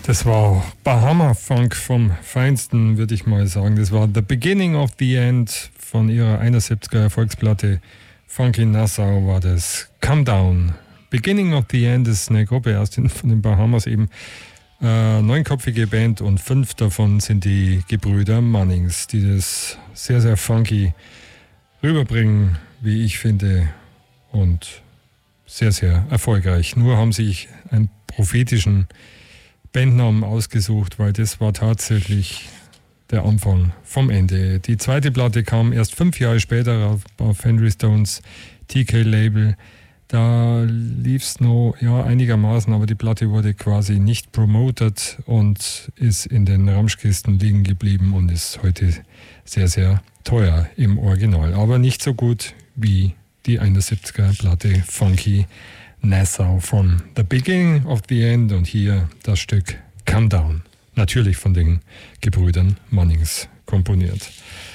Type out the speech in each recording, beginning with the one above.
Das war Bahama-Funk vom Feinsten, würde ich mal sagen. Das war The Beginning of the End von ihrer 71er Erfolgsplatte Funky Nassau war das. Come Down. Beginning of the End ist eine Gruppe von den Bahamas eben. 9-köpfige Band und 5 davon sind die Gebrüder Mannings, die das sehr, sehr funky rüberbringen, wie ich finde, und sehr, sehr erfolgreich. Nur haben sich einen prophetischen Bandnamen ausgesucht, weil das war tatsächlich der Anfang vom Ende. Die zweite Platte kam erst 5 Jahre später auf Henry Stones TK-Label. Da lief es noch einigermaßen, aber die Platte wurde quasi nicht promotet und ist in den Ramschkisten liegen geblieben und ist heute sehr, sehr teuer im Original. Aber nicht so gut wie die 71er Platte Funky Nassau von The Beginning of the End und hier das Stück Come Down. Natürlich von den Gebrüdern Mannings komponiert.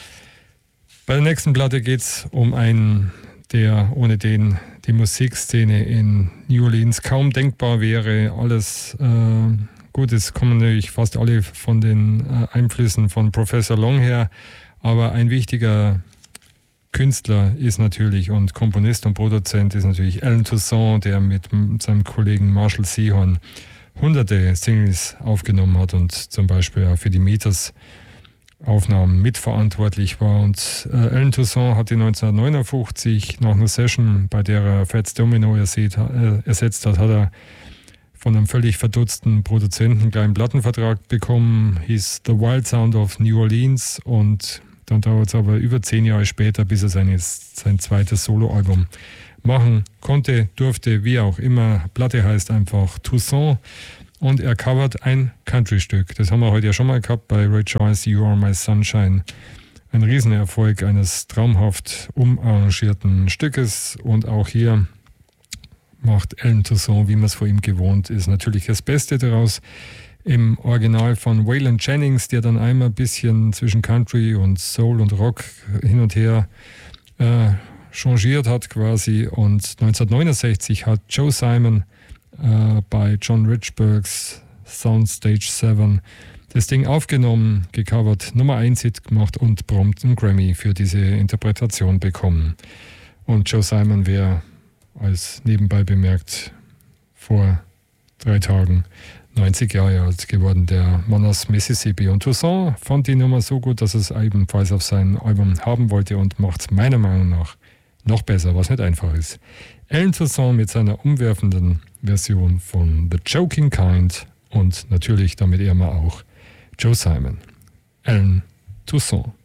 Bei der nächsten Platte geht es um einen, der ohne den die Musikszene in New Orleans kaum denkbar wäre. Alles gut, es kommen natürlich fast alle von den Einflüssen von Professor Long her, aber ein wichtiger Künstler ist natürlich und Komponist und Produzent ist natürlich Allen Toussaint, der mit seinem Kollegen Marshall Sehorn hunderte Singles aufgenommen hat und zum Beispiel auch für die Meters Aufnahmen mitverantwortlich war. Und Allen Toussaint hatte 1959 nach einer Session, bei der er Fats Domino ersetzt hat, hat er von einem völlig verdutzten Produzenten einen kleinen Plattenvertrag bekommen, hieß The Wild Sound of New Orleans, und dann dauert es aber über 10 Jahre später, bis er sein zweites Soloalbum machen konnte, durfte, wie auch immer. Platte heißt einfach Toussaint und er covert ein Country-Stück. Das haben wir heute ja schon mal gehabt bei Rejoice, You Are My Sunshine. Ein Riesenerfolg eines traumhaft umarrangierten Stückes, und auch hier macht Allen Toussaint, wie man es von ihm gewohnt ist, natürlich das Beste daraus. Im Original von Waylon Jennings, der dann einmal ein bisschen zwischen Country und Soul und Rock hin und her changiert hat quasi, und 1969 hat Joe Simon bei John Richburgs Soundstage 7 das Ding aufgenommen, gecovert, Nummer 1 Hit gemacht und prompt einen Grammy für diese Interpretation bekommen. Und Joe Simon wäre, als nebenbei bemerkt, vor 3 Tagen 90 Jahre alt geworden, der Mann aus Mississippi. Und Toussaint fand die Nummer so gut, dass er es ebenfalls auf sein Album haben wollte und macht es meiner Meinung nach noch besser, was nicht einfach ist. Allen Toussaint mit seiner umwerfenden Version von The Joking Kind und natürlich damit eher mal auch Joe Simon. Allen Toussaint.